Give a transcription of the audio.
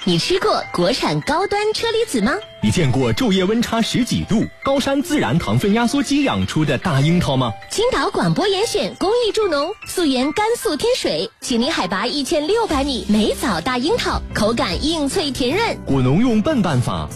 你吃过国产高端车厘子吗？ 你见过昼夜温差10几度、高山自然糖分压缩机养出的大樱桃吗？ 青岛广播严选公益助农，溯源甘肃天水，请临海拔1600米，梅枣大樱桃，口感硬脆甜润。 果农用笨办法